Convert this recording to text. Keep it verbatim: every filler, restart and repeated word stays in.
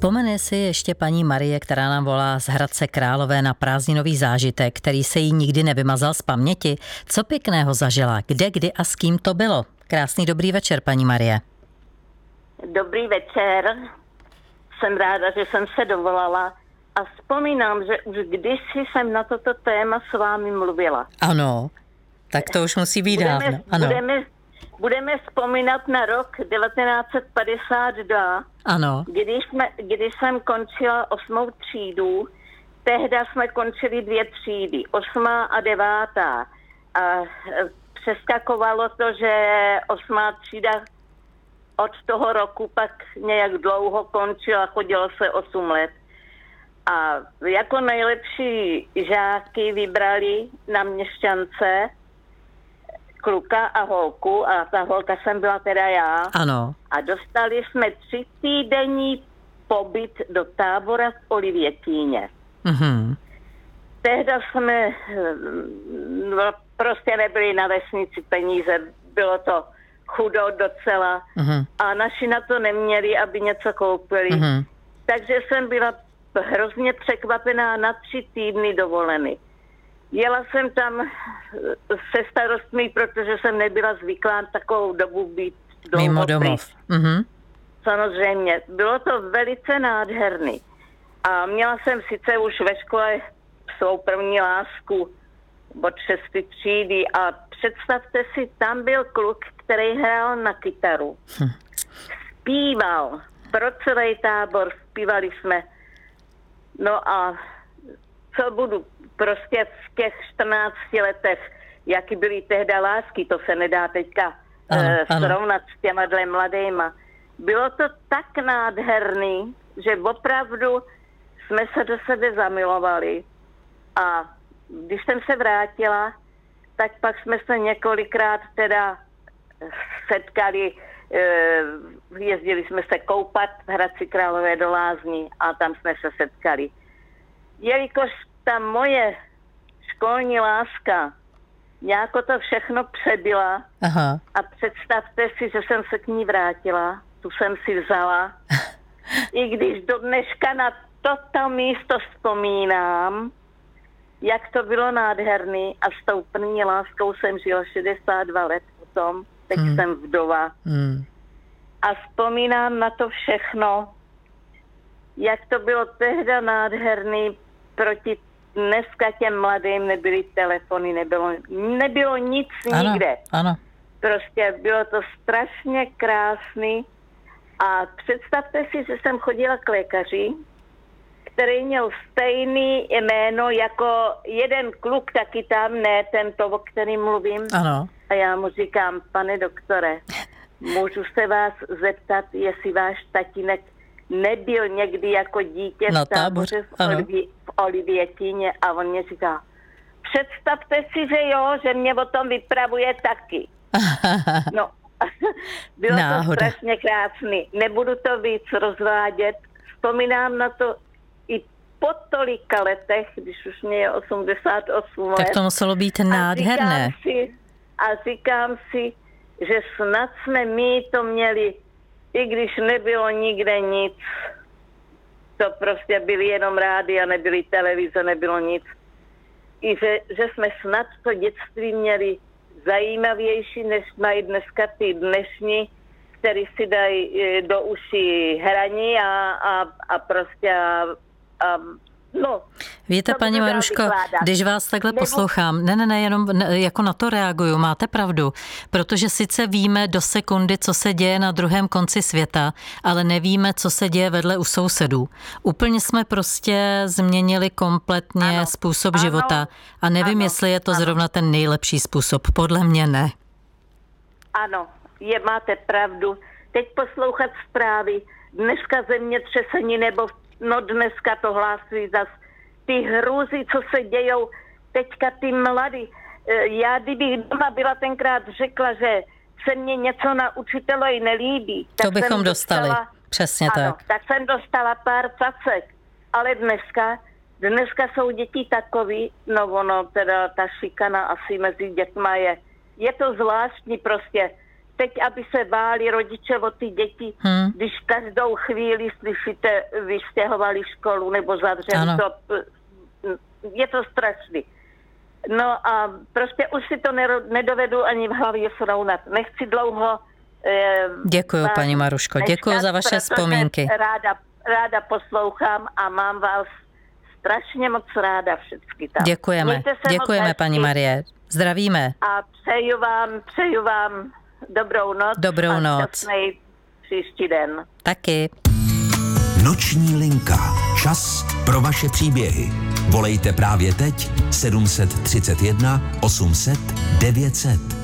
Vzpomene si ještě paní Marie, která nám volá z Hradce Králové, na prázdninový zážitek, který se jí nikdy nevymazal z paměti. Co pěkného zažila? Kde, kdy a s kým to bylo? Krásný dobrý večer, paní Marie. Dobrý večer. Jsem ráda, že jsem se dovolala a vzpomínám, že už kdysi jsem na toto téma s vámi mluvila. Ano, tak to už musí být budeme, dávno. Ano. Budeme, budeme vzpomínat na rok devatenáct set padesát dva, Ano. Když, jsme, když jsem končila osmou třídu. Tehda jsme končili dvě třídy, osmá a devátá. A přeskakovalo to, že osmá třída od toho roku pak nějak dlouho končila, chodilo se osm let. A jako nejlepší žáky vybrali na Měšťance kluka a holku, a ta holka jsem byla teda já. Ano. A dostali jsme tři týdenní pobyt do tábora v Olivětíně. Mhm. Tehda jsme no, prostě nebyli na vesnici peníze, bylo to chudo docela, Mhm. a naši na to neměli, aby něco koupili. Mhm. Takže jsem byla hrozně překvapená na tři týdny dovoleny. Jela jsem tam se starostmi, protože jsem nebyla zvyklá takovou dobu být dlouho Mimo pryč. domov. Mhm. Samozřejmě, bylo to velice nádherný. A měla jsem sice už ve škole svou první lásku od šesté třídy a představte si, tam byl kluk, který hrál na kytaru. Hm. Zpíval pro celý tábor, zpívali jsme. No a co budu, prostě v těch čtrnácti letech, jaký byly tehda lásky, to se nedá teďka Ano, eh, ano. srovnat s těma dle mladýma. Bylo to tak nádherný, že opravdu jsme se do sebe zamilovali. A když jsem se vrátila, tak pak jsme se několikrát teda setkali, eh, jezdili jsme se koupat v Hradci Králové do Lázní a tam jsme se setkali. Jelikož ta moje školní láska nějako to všechno přebyla, Aha. a představte si, že jsem se k ní vrátila, tu jsem si vzala. I když do dneška na toto místo vzpomínám, jak to bylo nádherný, a s tou první láskou jsem žila šedesát dva let potom, teď Hmm. jsem vdova. Hmm. A vzpomínám na to všechno, jak to bylo tehda nádherný proti dneska těm mladým, nebyly telefony, nebylo, nebylo nic Ano, nikde. ano. Prostě bylo to strašně krásný. A představte si, že jsem chodila k lékaři, který měl stejný jméno jako jeden kluk, taky tam, ne tento, o kterým mluvím. Ano. A já mu říkám, pane doktore, můžu se vás zeptat, jestli váš tatínek nebyl někdy jako dítě Na v táboře v, ano. Olivě, v Olivětíně, a on mě říká, představte si, že jo, že mě o tom vypravuje taky. No, bylo Náhoda. to strašně krásný. Nebudu to víc rozvádět. Vzpomínám na to i po tolika letech, když už mě je osmdesát osm let. Tak to muselo být nádherné. A říkám si, a říkám si, že snad jsme my to měli, i když nebylo nikde nic. To prostě byly jenom rádia, nebyly televize, nebylo nic. I že, že jsme snad to dětství měli zajímavější, než mají dneska ty dnešní, který si dají e, do uší hraní a, a, a prostě a, a, no. Víte, to paní budu dál Maruško, vykládat. když vás takhle Nebo- poslouchám, ne, ne, ne, jenom ne, jako na to reaguju, máte pravdu, protože sice víme do sekundy, co se děje na druhém konci světa, ale nevíme, co se děje vedle u sousedů. Úplně jsme prostě změnili kompletně Ano. způsob Ano. života a nevím, Ano. jestli je to Ano. zrovna ten nejlepší způsob. Podle mě ne. Ano, je, máte pravdu. Teď poslouchat zprávy, dneska zemětřesení, nebo no dneska to hlásí zas ty hrůzy, co se dějou teďka ty mladí. E, Já kdybych doma byla tenkrát řekla, že se mně něco na učitelovi nelíbí, To tak bychom jsem dostali. dostala, Přesně ano, tak. tak jsem dostala pár facek. Ale dneska, dneska jsou děti takový, no ono teda ta šikana asi mezi dětma je, je to zvláštní prostě. teď, aby se báli rodiče o ty děti, hmm. když každou chvíli slyšíte, vystěhovali školu nebo zavřeli to. Je to strašný. No a prostě už si to nedovedu ani v hlavě srovnat. Nechci dlouho... Eh, děkuju, paní Maruško, děkuju za vaše vzpomínky. Ráda, ráda poslouchám a mám vás strašně moc ráda všechny tam. Děkujeme, děkujeme, paní Marie. Zdravíme. A přeju vám, přeju vám dobrou noc. Dobrou a noc. Příští den. Taky. Noční linka. Čas pro vaše příběhy. Volejte právě teď sedm set třicet jedna osm set devět set.